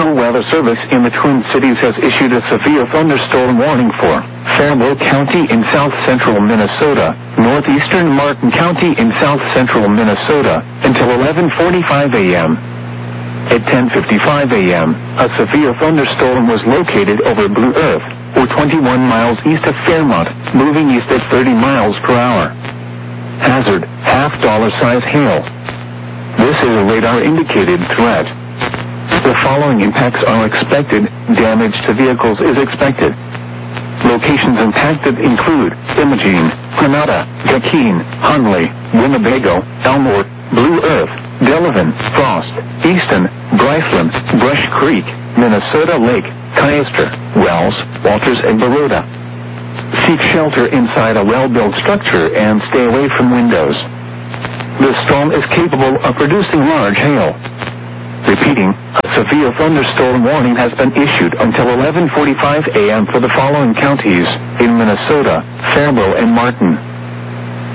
National Weather Service in the Twin Cities has issued a severe thunderstorm warning for Faribault County in south-central Minnesota, northeastern Martin County in south-central Minnesota, until 11:45 a.m. At 10:55 a.m., a severe thunderstorm was located over Blue Earth, or 21 miles east of Fairmont, moving east at 30 miles per hour. Hazard, $half-size hail. This is a radar-indicated threat. The following impacts are expected. Damage to vehicles is expected. Locations impacted include Imogene, Granada, Joaquin, Hunley, Winnebago, Elmore, Blue Earth, Delavan, Frost, Easton, Bryceland, Brush Creek, Minnesota Lake, Cayster, Wells, Walters, and Baroda. Seek shelter inside a well-built structure and stay away from windows. The storm is capable of producing large hail. Repeating, a severe thunderstorm warning has been issued until 11:45 a.m. for the following counties in Minnesota: Faribault and Martin.